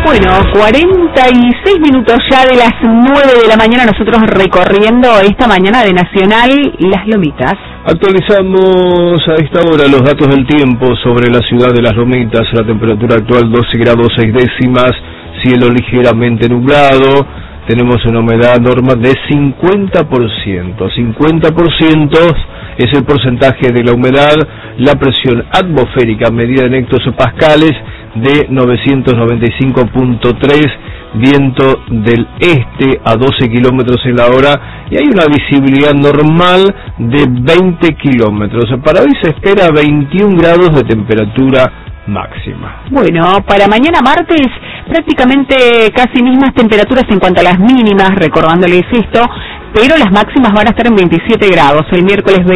Bueno, 46 minutos ya de las 9 de la mañana, nosotros recorriendo esta mañana de Nacional Las Lomitas. Actualizamos a esta hora los datos del tiempo sobre la ciudad de Las Lomitas. La temperatura actual 12 grados 6 décimas, cielo ligeramente nublado, tenemos una humedad normal de 50%. 50% es el porcentaje de la humedad, la presión atmosférica medida en hectopascales de 995.3, viento del este a 12 kilómetros en la hora y hay una visibilidad normal de 20 kilómetros. Para hoy se espera 21 grados de temperatura máxima. Bueno, para mañana martes prácticamente casi mismas temperaturas en cuanto a las mínimas, recordándoles esto, pero las máximas van a estar en 27 grados. El miércoles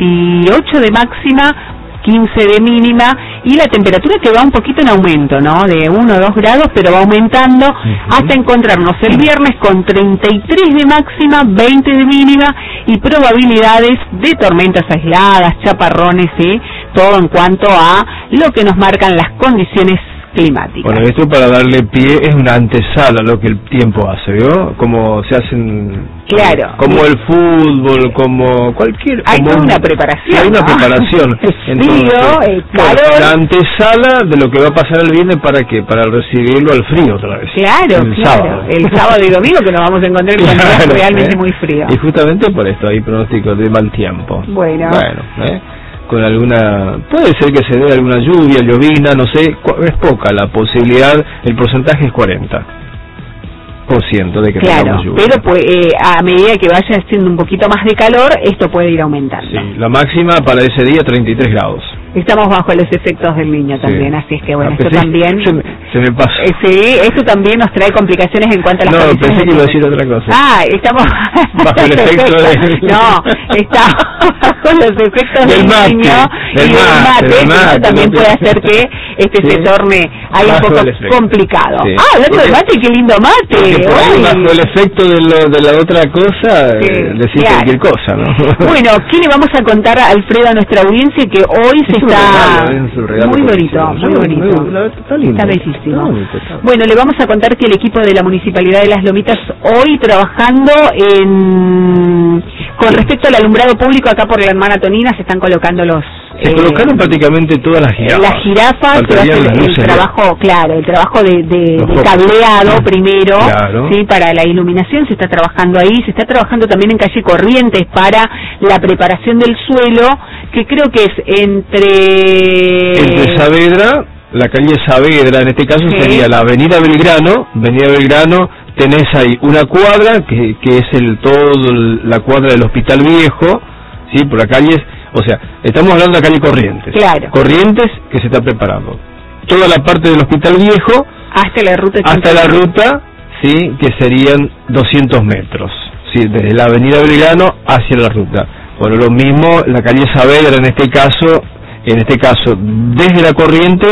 28 de máxima, 15 de mínima, y la temperatura que va un poquito en aumento, ¿no? De 1 o 2 grados, pero va aumentando hasta encontrarnos el viernes con 33 de máxima, 20 de mínima y probabilidades de tormentas aisladas, chaparrones y todo en cuanto a lo que nos marcan las condiciones climáticas. Bueno, esto para darle pie es una antesala a lo que el tiempo hace, ¿vio? Como se hacen, claro, como el fútbol, como cualquier... Hay como una preparación, hay una ¿no? preparación. Entonces, el calor... la antesala de lo que va a pasar el viernes, ¿para qué? Para recibirlo al frío otra vez. Claro, Sábado. El sábado y domingo que nos vamos a encontrar con días realmente muy frío. Y justamente por esto hay pronósticos de mal tiempo. Bueno, con alguna, puede ser que se dé alguna lluvia, llovina, no sé, es poca la posibilidad, el porcentaje es 40% de que tengamos lluvia. Pero pues, a medida que vaya haciendo un poquito más de calor, esto puede ir aumentando. Sí, la máxima para ese día 33 grados. Estamos bajo los efectos del niño también, así es que bueno, esto también... Se me pasa. Sí, esto también nos trae complicaciones en cuanto a las condiciones. No, pensé que iba a decir otra cosa. Estamos... bajo el efecto del... No, estamos bajo los efectos del niño y del mate, eso también puede hacer que se torne ahí un poco complicado. Sí. Hablando de mate, qué lindo mate. Bajo el efecto de la otra cosa, decir cualquier cosa, ¿no? Bueno, ¿qué le vamos a contar, Alfredo, a nuestra audiencia que hoy se está... Muy bonito, muy bonito. Está bellísimo. Bueno, le vamos a contar que el equipo de la Municipalidad de Las Lomitas hoy trabajando con respecto al alumbrado público acá por la Hermana Tonina, se están colocando los... Se colocaron prácticamente todas las jirafas. Las jirafas, que va a ser el trabajo, el trabajo de cableado primero, ¿sí? Para la iluminación se está trabajando ahí, se está trabajando también en calle Corrientes para la preparación del suelo, que creo que es entre Saavedra, la calle Saavedra, en este caso sería la Avenida Belgrano, tenés ahí una cuadra, que es la cuadra del Hospital Viejo, ¿sí? Por la calle... O sea, estamos hablando de la calle Corrientes. Claro. Corrientes que se está preparando. Toda la parte del Hospital Viejo hasta la ruta, sí, que serían 200 metros, sí, desde la Avenida Belgrano hacia la ruta. Bueno, lo mismo la calle Saavedra en este caso desde la Corriente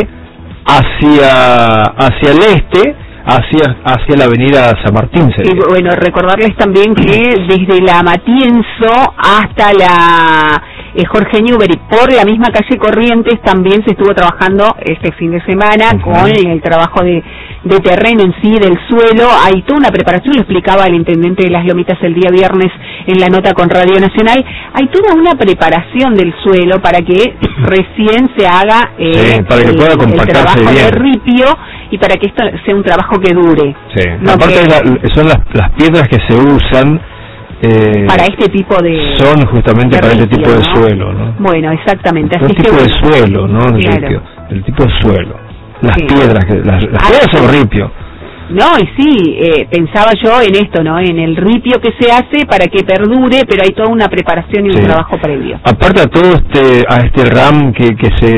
hacia el este, hacia la avenida San Martín. Y bueno, recordarles también que desde la Matienzo hasta la Jorge Newbery por la misma calle Corrientes también se estuvo trabajando este fin de semana con el trabajo de terreno en sí, del suelo. Hay toda una preparación, lo explicaba el intendente de Las Lomitas el día viernes en la nota con Radio Nacional. Hay toda una preparación del suelo para que recién se haga para que pueda el trabajo bien de ripio y para que esto sea un trabajo que dure. Sí. No, aparte son las piedras que se usan para este tipo de... Son justamente para ripio, este tipo de suelo, ¿no? Bueno, exactamente. Así tipo de suelo, ¿no? Claro. El tipo de suelo. Las piedras, las piedras son ripio. No, y sí, pensaba yo en esto, ¿no? En el ripio que se hace para que perdure, pero hay toda una preparación y un trabajo previo. Aparte a todo este RAM que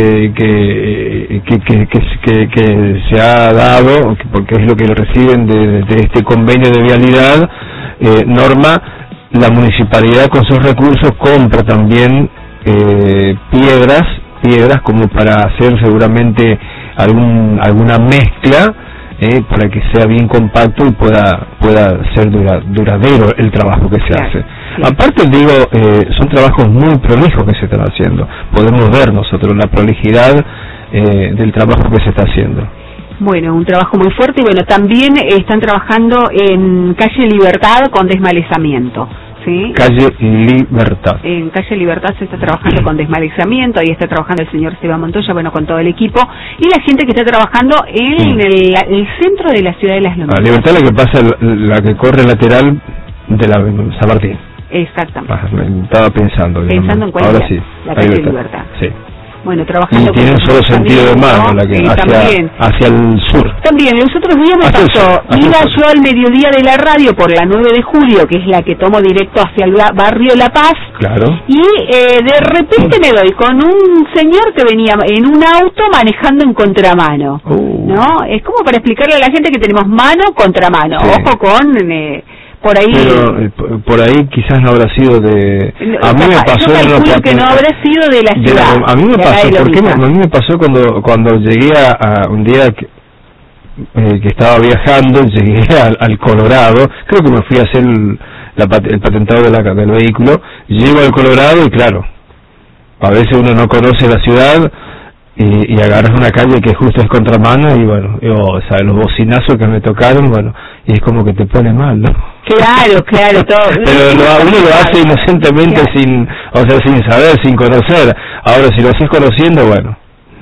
se ha dado, porque es lo que reciben de este convenio de vialidad, Norma, la municipalidad con sus recursos compra también piedras como para hacer seguramente alguna mezcla, para que sea bien compacto y pueda ser duradero el trabajo que se hace. Sí. Aparte son trabajos muy prolijos que se están haciendo. Podemos ver nosotros la prolijidad del trabajo que se está haciendo. Bueno, un trabajo muy fuerte y bueno, también están trabajando en calle Libertad con desmalezamiento. ¿Sí? Calle Libertad. En calle Libertad se está trabajando con desmalezamiento, ahí está trabajando el señor Esteban Montoya, bueno, con todo el equipo, y la gente que está trabajando en el centro de la ciudad de Las Lomitas. La Libertad, la que pasa, la que corre lateral de la San Martín. Exactamente. Estaba pensando. Pensando en cuál ahora sí. La calle Libertad. Sí. Bueno, trabajando y tiene un solo sentido de mano, la que hacia el sur. También, los otros días me pasó, iba yo al mediodía de la radio por la 9 de julio, que es la que tomo directo hacia el barrio La Paz, claro. Y de repente me doy con un señor que venía en un auto manejando en contramano, ¿no? Es como para explicarle a la gente que tenemos mano contra mano, sí. Ojo con... por ahí, pero por ahí quizás no habrá sido de... A mí me pasó... Yo calculo que no habrá sido de la ciudad. A mí me pasó, porque a mí me pasó cuando llegué a un día que estaba viajando, llegué al Colorado, creo que me fui a hacer el patentado del vehículo, llego al Colorado y claro, a veces uno no conoce la ciudad y agarras una calle que justo es contramano y bueno, ¿sabes? Los bocinazos que me tocaron, bueno, y es como que te pone mal, ¿no? Claro, todo. Pero uno lo hace inocentemente, claro. sin saber, sin conocer. Ahora, si lo haces conociendo, bueno.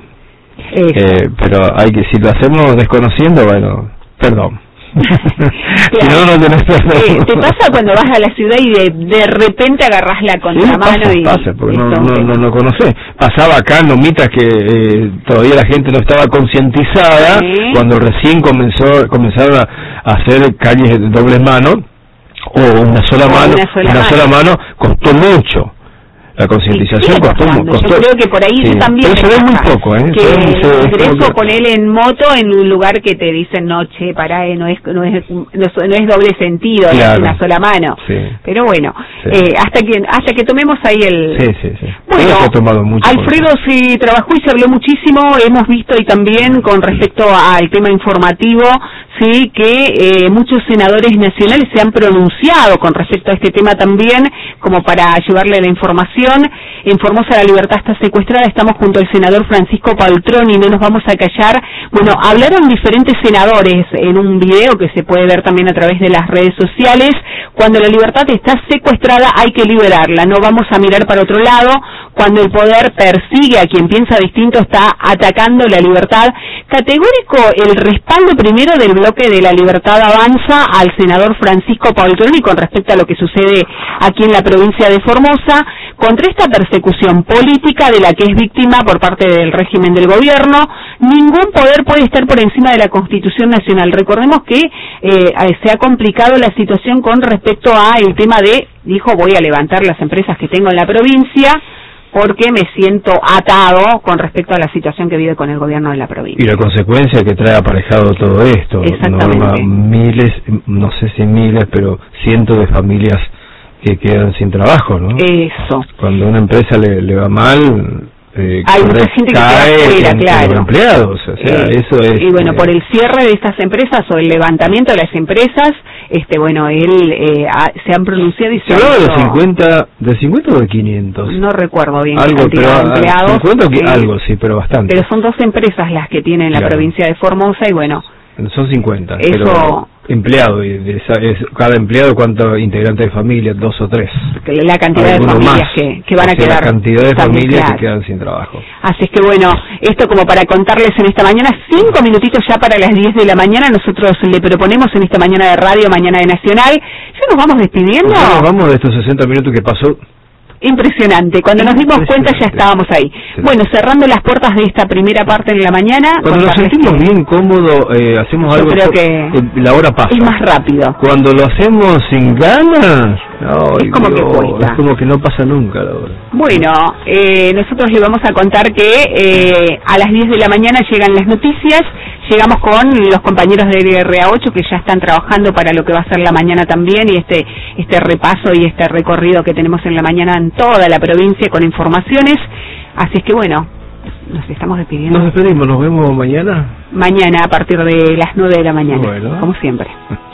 Pero si lo hacemos desconociendo, bueno, perdón. Claro. Si no tenés perdón. ¿Te pasa cuando vas a la ciudad y de repente agarrás la contramano? Sí, pasa, porque no conocés. Pasaba acá en Lomitas que todavía la gente no estaba concientizada, ¿sí? Cuando recién comenzaron a hacer calles de doble mano o una sola mano, costó mucho. La concientización costó. Yo creo que por ahí también. Pero se ve muy poco, Que ingreso con él en moto en un lugar que te dicen, no, che, pará, no es doble sentido, claro. Es una sola mano. Sí. Pero bueno, sí. hasta que tomemos ahí el... Sí. Bueno, se ha tomado mucho Alfredo se trabajó y se habló muchísimo, hemos visto y también con respecto al tema informativo, sí, que muchos senadores nacionales se han pronunciado con respecto a este tema también, como para llevarle la información. En Formosa la libertad está secuestrada, estamos junto al senador Francisco Paltroni, no nos vamos a callar. Bueno, hablaron diferentes senadores en un video que se puede ver también a través de las redes sociales. Cuando la libertad está secuestrada hay que liberarla, no vamos a mirar para otro lado. Cuando el poder persigue a quien piensa distinto está atacando la libertad. Categórico el respaldo primero del bloque de la Libertad Avanza al senador Francisco Paltroni con respecto a lo que sucede aquí en la provincia de Formosa, contra esta persecución política de la que es víctima por parte del régimen del gobierno. Ningún poder puede estar por encima de la Constitución Nacional. Recordemos que se ha complicado la situación con respecto a el tema de, dijo, voy a levantar las empresas que tengo en la provincia porque me siento atado con respecto a la situación que vive con el gobierno de la provincia. Y la consecuencia que trae aparejado todo esto, exactamente. Miles, no sé si miles, pero cientos de familias que quedan sin trabajo, ¿no? Eso. Cuando a una empresa le va mal, hay mucha gente que queda fuera, claro. Empleados, o sea, eso es. Y bueno, por el cierre de estas empresas o el levantamiento de las empresas, bueno, se han pronunciado y se hablaba de 50 o de 500. No recuerdo bien algo, cantidad pero, de empleados. 50 algo, sí, pero bastante. Pero son 2 empresas las que tienen la provincia de Formosa y bueno. Son 50, eso, pero empleado, cada empleado, ¿cuántos integrantes de familia? 2 o 3. La cantidad de familias que van a quedar. La cantidad de familias que quedan sin trabajo. Así es que bueno, esto como para contarles en esta mañana, 5 minutitos ya para las 10 de la mañana, nosotros le proponemos en esta mañana de radio, mañana de Nacional. ¿Ya nos vamos despidiendo? Nos vamos de estos 60 minutos que pasó. Impresionante, cuando nos dimos cuenta ya estábamos ahí. Sí. Bueno, cerrando las puertas de esta primera parte en la mañana. Cuando nos sentimos bien cómodos, hacemos algo. Creo que la hora pasa. Es más rápido. Cuando lo hacemos sin ganas, es como que cuesta. Es como que no pasa nunca la hora. Bueno, nosotros le vamos a contar que a las 10 de la mañana llegan las noticias. Llegamos con los compañeros de LRA8 que ya están trabajando para lo que va a ser la mañana también y este repaso y este recorrido que tenemos en la mañana en toda la provincia con informaciones. Así es que bueno, nos estamos despidiendo. Nos despedimos, nos vemos mañana. Mañana a partir de las 9 de la mañana, bueno. Como siempre.